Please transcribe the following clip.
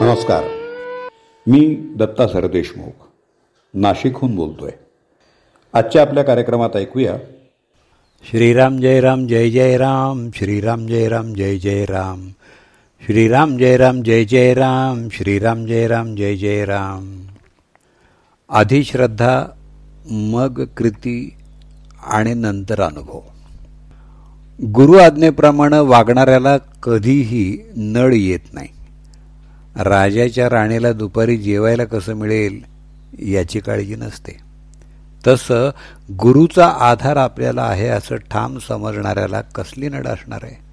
नमस्कार. मी दत्ता सरदेशमुख नाशिकहून बोलतोय. आजच्या आपल्या कार्यक्रमात ऐकूया श्रीराम जय राम जय जय राम, श्रीराम जय राम जय जय राम, श्रीराम जय राम जय जय राम, श्रीराम जय राम जय जय राम. आधी श्रद्धा, मग कृती आणि नंतर अनुभव. गुरु आज्ञेप्रमाणे वागणाऱ्याला कधीही नळ येत नाही. राजाच्या राणीला दुपारी जेवायला कसं मिळेल याची काळजी नसते. तसं गुरुचा आधार आपल्याला आहे असं ठाम समजणाऱ्याला कसली नड असणार आहे.